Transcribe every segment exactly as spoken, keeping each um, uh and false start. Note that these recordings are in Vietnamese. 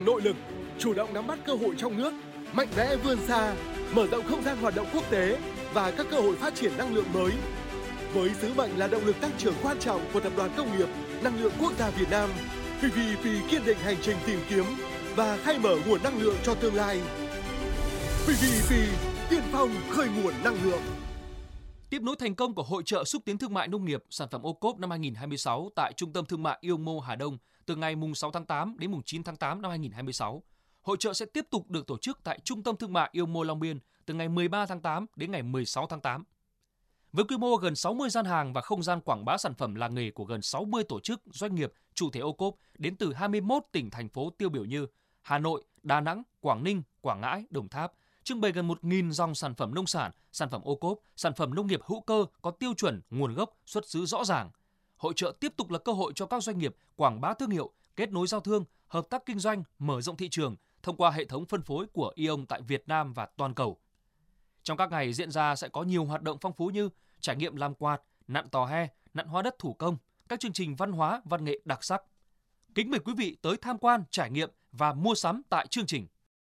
Nội lực, chủ động nắm bắt cơ hội trong nước, mạnh mẽ vươn xa, mở rộng không gian hoạt động quốc tế và các cơ hội phát triển năng lượng mới. Với sứ mệnh là động lực tăng trưởng quan trọng của Tập đoàn Công nghiệp Năng lượng Quốc gia Việt Nam, pê vê e pê kiên định hành trình tìm kiếm và khai mở nguồn năng lượng cho tương lai. pê vê e pê tiên phong khơi nguồn năng lượng. Tiếp nối thành công của Hội chợ xúc tiến thương mại nông nghiệp sản phẩm ô cốp năm hai nghìn không trăm hai mươi sáu tại Trung tâm Thương mại Yomo Hà Đông từ ngày sáu tháng tám đến chín tháng tám năm hai nghìn không trăm hai mươi sáu, hội chợ sẽ tiếp tục được tổ chức tại Trung tâm Thương mại Yomo Long Biên từ ngày mười ba tháng tám đến ngày mười sáu tháng tám. Với quy mô gần sáu mươi gian hàng và không gian quảng bá sản phẩm làng nghề của gần sáu mươi tổ chức, doanh nghiệp, chủ thể ô cốp đến từ hai mươi mốt tỉnh, thành phố tiêu biểu như Hà Nội, Đà Nẵng, Quảng Ninh, Quảng Ngãi, Đồng Tháp, trưng bày gần một nghìn dòng sản phẩm nông sản, sản phẩm ô cốp, sản phẩm nông nghiệp hữu cơ có tiêu chuẩn, nguồn gốc, xuất xứ rõ ràng. Hội chợ tiếp tục là cơ hội cho các doanh nghiệp quảng bá thương hiệu, kết nối giao thương, hợp tác kinh doanh, mở rộng thị trường thông qua hệ thống phân phối của e o en tại Việt Nam và toàn cầu. Trong các ngày diễn ra sẽ có nhiều hoạt động phong phú như trải nghiệm làm quạt, nặn tò he, nặn hóa đất thủ công, các chương trình văn hóa, văn nghệ đặc sắc. Kính mời quý vị tới tham quan, trải nghiệm và mua sắm tại chương trình.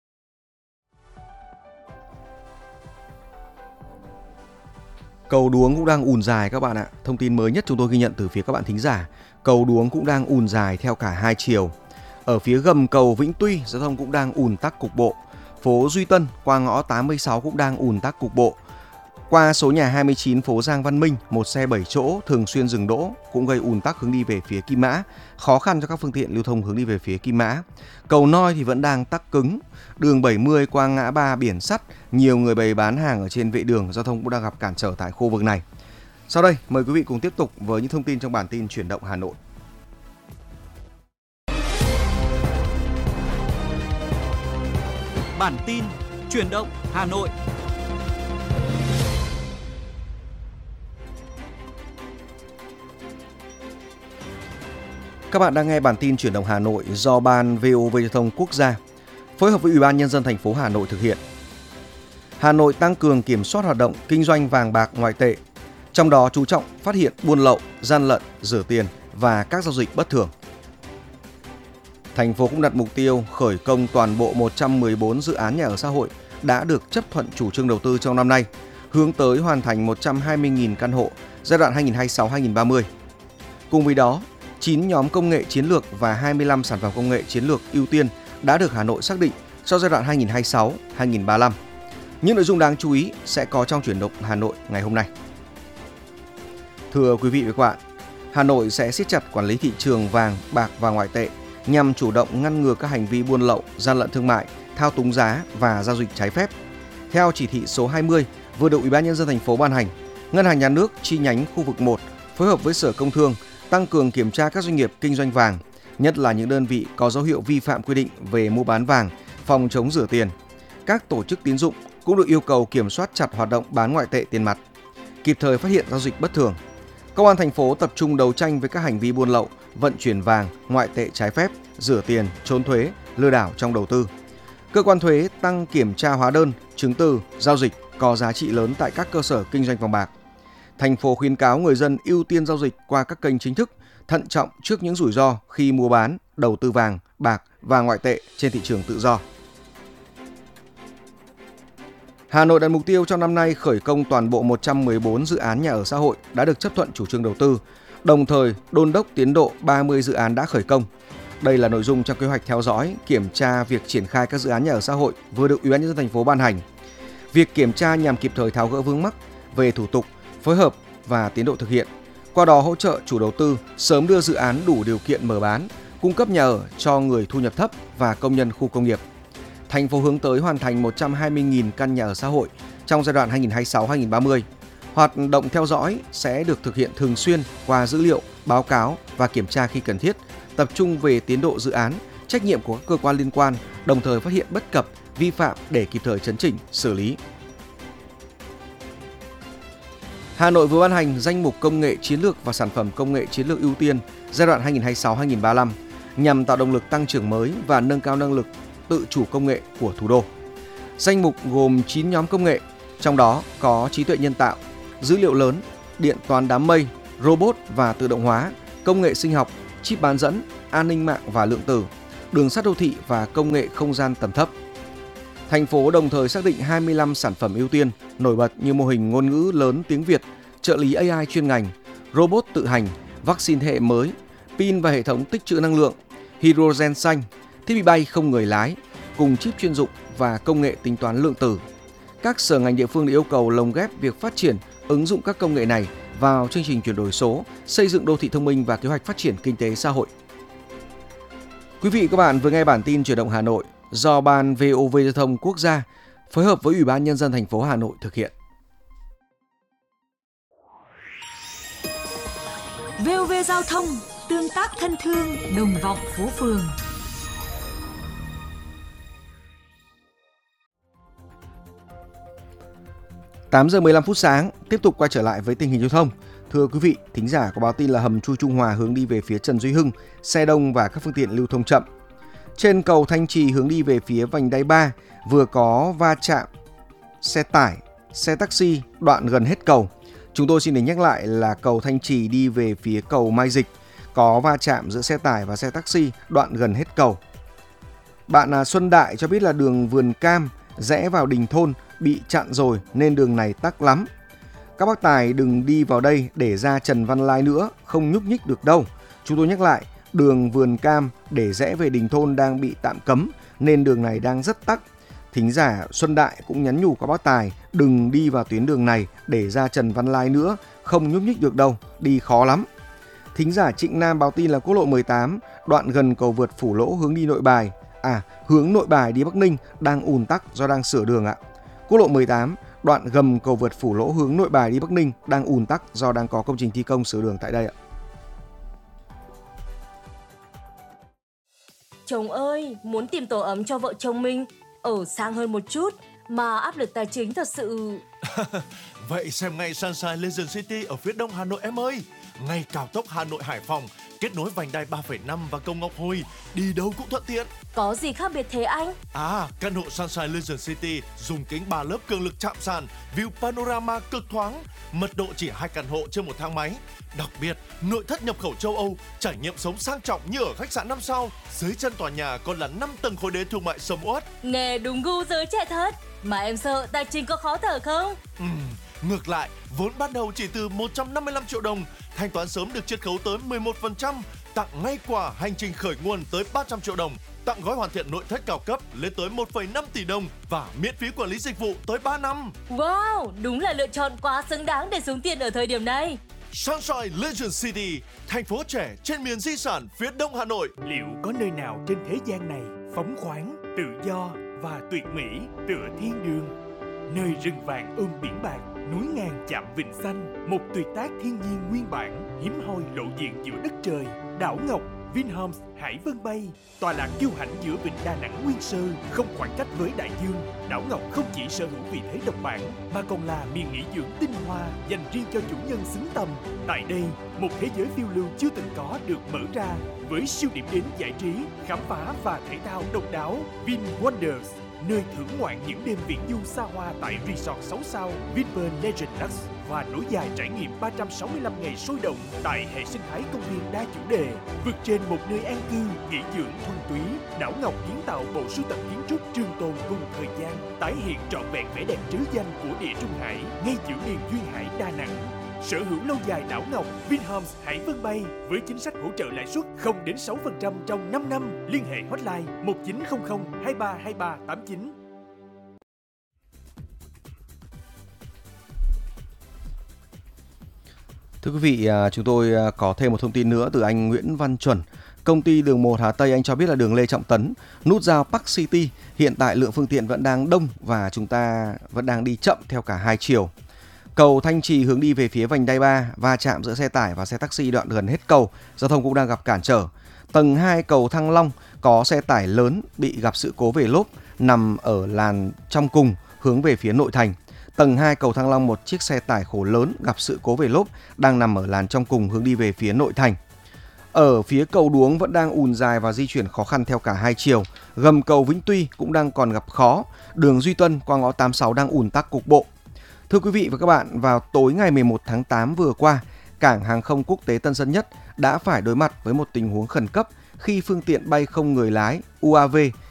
Cầu Đuống cũng đang ùn dài các bạn ạ. Thông tin mới nhất chúng tôi ghi nhận từ phía các bạn thính giả, cầu Đuống cũng đang ùn dài theo cả hai chiều. Ở phía gầm cầu Vĩnh Tuy, giao thông cũng đang ùn tắc cục bộ. Phố Duy Tân qua ngõ tám mươi sáu cũng đang ùn tắc cục bộ. Qua số nhà hai mươi chín phố Giang Văn Minh, một xe bảy chỗ thường xuyên dừng đỗ cũng gây ùn tắc hướng đi về phía Kim Mã, khó khăn cho các phương tiện lưu thông hướng đi về phía Kim Mã. Cầu Noi thì vẫn đang tắc cứng. Đường bảy mươi qua ngã ba Biển Sắt, nhiều người bày bán hàng ở trên vệ đường, giao thông cũng đang gặp cản trở tại khu vực này. Sau đây, mời quý vị cùng tiếp tục với những thông tin trong bản tin chuyển động Hà Nội. Bản tin chuyển động Hà Nội. Các bạn đang nghe bản tin chuyển động Hà Nội do Ban vê o vê Giao thông Quốc gia phối hợp với Ủy ban Nhân dân thành phố Hà Nội thực hiện. Hà Nội tăng cường kiểm soát hoạt động kinh doanh vàng bạc ngoại tệ, trong đó chú trọng phát hiện buôn lậu, gian lận, rửa tiền và các giao dịch bất thường. Thành phố cũng đặt mục tiêu khởi công toàn bộ một trăm mười bốn dự án nhà ở xã hội đã được chấp thuận chủ trương đầu tư trong năm nay, hướng tới hoàn thành một trăm hai mươi nghìn căn hộ giai đoạn hai nghìn không trăm hai mươi sáu đến hai nghìn không trăm ba mươi. Cùng với đó, chín nhóm công nghệ chiến lược và hai mươi lăm sản phẩm công nghệ chiến lược ưu tiên đã được Hà Nội xác định cho giai đoạn hai nghìn không trăm hai mươi sáu đến hai nghìn không trăm ba mươi lăm. Những nội dung đáng chú ý sẽ có trong chuyển động Hà Nội ngày hôm nay. Thưa quý vị và các bạn, Hà Nội sẽ siết chặt quản lý thị trường vàng, bạc và ngoại tệ nhằm chủ động ngăn ngừa các hành vi buôn lậu, gian lận thương mại, thao túng giá và giao dịch trái phép. Theo chỉ thị số hai mươi vừa được Ủy ban Nhân dân thành phố ban hành, Ngân hàng Nhà nước chi nhánh khu vực một phối hợp với Sở Công Thương tăng cường kiểm tra các doanh nghiệp kinh doanh vàng, nhất là những đơn vị có dấu hiệu vi phạm quy định về mua bán vàng, phòng chống rửa tiền. Các tổ chức tín dụng cũng được yêu cầu kiểm soát chặt hoạt động bán ngoại tệ tiền mặt, kịp thời phát hiện giao dịch bất thường. Công an thành phố tập trung đấu tranh với các hành vi buôn lậu, vận chuyển vàng, ngoại tệ trái phép, rửa tiền, trốn thuế, lừa đảo trong đầu tư. Cơ quan thuế tăng kiểm tra hóa đơn, chứng từ, giao dịch có giá trị lớn tại các cơ sở kinh doanh vàng bạc. Thành phố khuyến cáo người dân ưu tiên giao dịch qua các kênh chính thức, thận trọng trước những rủi ro khi mua bán, đầu tư vàng, bạc và ngoại tệ trên thị trường tự do. Hà Nội đặt mục tiêu trong năm nay khởi công toàn bộ một trăm mười bốn dự án nhà ở xã hội đã được chấp thuận chủ trương đầu tư, đồng thời đôn đốc tiến độ ba mươi dự án đã khởi công. Đây là nội dung trong kế hoạch theo dõi, kiểm tra việc triển khai các dự án nhà ở xã hội vừa được Ủy ban Nhân dân thành phố ban hành. Việc kiểm tra nhằm kịp thời tháo gỡ vướng mắc về thủ tục, phối hợp và tiến độ thực hiện, qua đó hỗ trợ chủ đầu tư sớm đưa dự án đủ điều kiện mở bán, cung cấp nhà ở cho người thu nhập thấp và công nhân khu công nghiệp. Thành phố hướng tới hoàn thành một trăm hai mươi nghìn căn nhà ở xã hội trong giai đoạn hai nghìn không trăm hai mươi sáu đến hai nghìn không trăm ba mươi. Hoạt động theo dõi sẽ được thực hiện thường xuyên qua dữ liệu, báo cáo và kiểm tra khi cần thiết, tập trung về tiến độ dự án, trách nhiệm của các cơ quan liên quan, đồng thời phát hiện bất cập, vi phạm để kịp thời chấn chỉnh, xử lý. Hà Nội vừa ban hành danh mục công nghệ chiến lược và sản phẩm công nghệ chiến lược ưu tiên giai đoạn hai nghìn không trăm hai mươi sáu đến hai nghìn không trăm ba mươi lăm nhằm tạo động lực tăng trưởng mới và nâng cao năng lực tự chủ công nghệ của thủ đô. Danh mục gồm chín nhóm công nghệ, trong đó có trí tuệ nhân tạo, dữ liệu lớn, điện toán đám mây, robot và tự động hóa, công nghệ sinh học, chip bán dẫn, an ninh mạng và lượng tử, đường sắt đô thị và công nghệ không gian tầm thấp. Thành phố đồng thời xác định hai mươi lăm sản phẩm ưu tiên nổi bật như mô hình ngôn ngữ lớn tiếng Việt, trợ lý a i chuyên ngành, robot tự hành, vaccine thế hệ mới, pin và hệ thống tích trữ năng lượng, hydrogen xanh, thiết bị bay không người lái, cùng chip chuyên dụng và công nghệ tính toán lượng tử. Các sở ngành địa phương đã yêu cầu lồng ghép việc phát triển, ứng dụng các công nghệ này vào chương trình chuyển đổi số, xây dựng đô thị thông minh và kế hoạch phát triển kinh tế xã hội. Quý vị và các bạn vừa nghe bản tin Chuyển động Hà Nội do Ban vê o vê Giao thông Quốc gia phối hợp với Ủy ban Nhân dân thành phố Hà Nội thực hiện. vê o vê Giao thông, tương tác thân thương, đồng vọng phố phường. tám giờ mười lăm phút sáng, tiếp tục quay trở lại với tình hình giao thông. Thưa quý vị, thính giả có báo tin là hầm chui Trung Hòa hướng đi về phía Trần Duy Hưng, xe đông và các phương tiện lưu thông chậm. Trên cầu Thanh Trì hướng đi về phía vành đai ba vừa có va chạm xe tải, xe taxi đoạn gần hết cầu. Chúng tôi xin để nhắc lại là cầu Thanh Trì đi về phía cầu Mai Dịch có va chạm giữa xe tải và xe taxi đoạn gần hết cầu. Bạn Xuân Đại cho biết là đường Vườn Cam rẽ vào Đình Thôn bị chặn rồi nên đường này tắc lắm. Các bác tài đừng đi vào đây để ra Trần Văn Lai nữa, không nhúc nhích được đâu. Chúng tôi nhắc lại, đường Vườn Cam để rẽ về Đình Thôn đang bị tạm cấm nên đường này đang rất tắc. Thính giả Xuân Đại cũng nhắn nhủ các bác tài đừng đi vào tuyến đường này để ra Trần Văn Lai nữa, không nhúc nhích được đâu, đi khó lắm. Thính giả Trịnh Nam báo tin là quốc lộ mười tám đoạn gần cầu vượt Phủ Lỗ hướng đi Nội Bài, à hướng Nội Bài đi Bắc Ninh đang ùn tắc do đang sửa đường ạ. Quốc lộ mười tám đoạn gầm cầu vượt Phủ Lỗ hướng Nội Bài đi Bắc Ninh đang ùn tắc do đang có công trình thi công sửa đường tại đây ạ. Chồng ơi, muốn tìm tổ ấm cho vợ chồng mình ở sang hơn một chút mà áp lực tài chính thật sự. Vậy xem ngay Sunshine Legend City ở phía đông Hà Nội em ơi. Ngay cao tốc Hà Nội Hải Phòng, kết nối vành đai ba phẩy năm và cầu Ngọc Hồi, đi đâu cũng thuận tiện. Có gì khác biệt thế anh? À, căn hộ Sunshine Legend City dùng kính ba lớp cường lực chạm sàn, view panorama cực thoáng, mật độ chỉ hai căn hộ trên một thang máy. Đặc biệt, nội thất nhập khẩu châu Âu, trải nghiệm sống sang trọng như ở khách sạn năm sao. Dưới chân tòa nhà còn là năm tầng khối đế thương mại sầm uất. Nghe đúng gu giới trẻ thật. Mà em sợ tài chính có khó thở không? Ừ, ngược lại, vốn ban đầu chỉ từ một trăm năm mươi lăm triệu đồng, thanh toán sớm được chiết khấu tới mười một phần trăm, tặng ngay quà hành trình khởi nguồn tới ba trăm triệu đồng, tặng gói hoàn thiện nội thất cao cấp lên tới một phẩy năm tỷ đồng và miễn phí quản lý dịch vụ tới ba năm. Wow, đúng là lựa chọn quá xứng đáng để xuống tiền ở thời điểm này. Sunshine Legend City, thành phố trẻ trên miền di sản phía đông Hà Nội. Liệu có nơi nào trên thế gian này phóng khoáng, tự do và tuyệt mỹ tựa thiên đường? Nơi rừng vàng ôm biển bạc, núi ngàn chạm vịnh xanh, một tuyệt tác thiên nhiên nguyên bản, hiếm hoi lộ diện giữa đất trời. Đảo Ngọc, Vinhomes Hải Vân Bay, tọa lạc kiêu hãnh giữa vịnh Đà Nẵng nguyên sơ, không khoảng cách với đại dương. Đảo Ngọc không chỉ sở hữu vị thế độc bản mà còn là miền nghỉ dưỡng tinh hoa dành riêng cho chủ nhân xứng tầm. Tại đây, một thế giới phiêu lưu chưa từng có được mở ra với siêu điểm đến giải trí, khám phá và thể thao độc đáo. Vin Wonders, nơi thưởng ngoạn những đêm viễn du xa hoa tại resort sáu sao Vinpearl Legend Lux và nối dài trải nghiệm ba trăm sáu mươi lăm ngày sôi động tại hệ sinh thái công viên đa chủ đề. Vượt trên một nơi an cư, nghỉ dưỡng thuần túy, Đảo Ngọc kiến tạo bộ sưu tập kiến trúc trường tồn cùng thời gian, tái hiện trọn vẹn vẻ đẹp trứ danh của địa Trung Hải ngay giữa miền duyên hải Đà Nẵng. Sở hữu lâu dài Đảo Ngọc, Vinhomes Hải Vân Bay với chính sách hỗ trợ lãi suất không đến sáu phần trăm trong năm năm. Liên hệ hotline một chín không không hai ba hai ba tám chín. Thưa quý vị, chúng tôi có thêm một thông tin nữa từ anh Nguyễn Văn Chuẩn. Công ty đường một Hà Tây anh cho biết là đường Lê Trọng Tấn, nút giao Park City, hiện tại lượng phương tiện vẫn đang đông và chúng ta vẫn đang đi chậm theo cả hai chiều. Cầu Thanh Trì hướng đi về phía vành đai ba, va chạm giữa xe tải và xe taxi đoạn gần hết cầu, giao thông cũng đang gặp cản trở. Tầng hai cầu Thăng Long có xe tải lớn bị gặp sự cố về lốp nằm ở làn trong cùng hướng về phía nội thành. Tầng hai cầu Thăng Long một chiếc xe tải khổ lớn gặp sự cố về lốp đang nằm ở làn trong cùng hướng đi về phía nội thành. Ở phía cầu Đuống vẫn đang ùn dài và di chuyển khó khăn theo cả hai chiều. Gầm cầu Vĩnh Tuy cũng đang còn gặp khó. Đường Duy Tuân qua ngõ tám mươi sáu đang ùn tắc cục bộ. Thưa quý vị và các bạn, vào tối ngày mười một tháng tám vừa qua, cảng hàng không quốc tế Tân Sơn Nhất đã phải đối mặt với một tình huống khẩn cấp khi phương tiện bay không người lái U A V